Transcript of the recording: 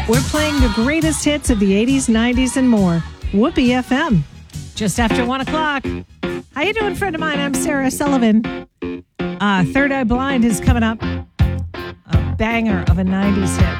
We're playing the greatest hits of the 80s, 90s, and more. Whoopee FM. Just after 1 o'clock. How you doing, friend of mine? I'm Sarah Sullivan. Third Eye Blind is coming up. A banger of a 90s hit.